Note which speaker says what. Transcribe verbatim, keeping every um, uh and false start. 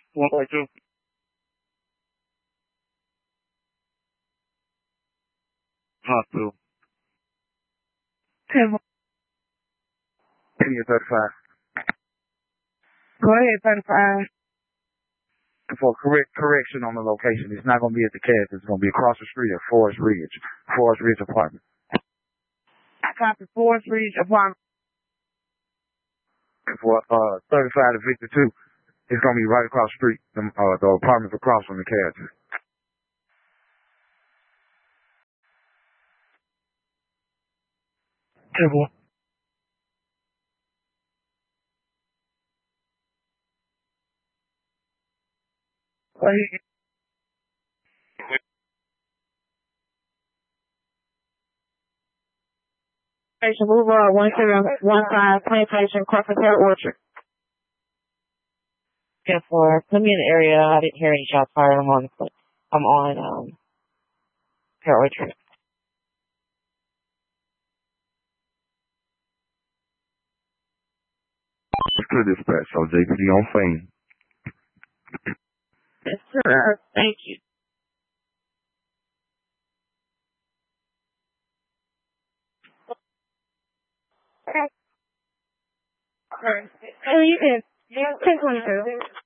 Speaker 1: one point two. Hospital.
Speaker 2: ten one.
Speaker 1: Give me a thirty-five.
Speaker 2: Go ahead, thirty-five.
Speaker 1: For correct correction on the location, it's not going to be at the cast. It's going to be across the street at Forest Ridge. Forest Ridge apartment.
Speaker 2: I copy Forest Ridge apartment.
Speaker 1: For uh, thirty-five to Victor two, it's going to be right across the street. The, uh, the apartment's across from the cast.
Speaker 2: ten one. Go ahead. Station Boulevard, one seven one five, Plantation, Crawford Hill Orchard.
Speaker 3: ten four. Put me in the area. I didn't hear any shots fired. I'm on, I'm on, um, Hill Orchard.
Speaker 1: Good dispatch, so J P D on scene.
Speaker 2: Yes, sir. Thank you. Okay. All right. So you can, you can twenty-two.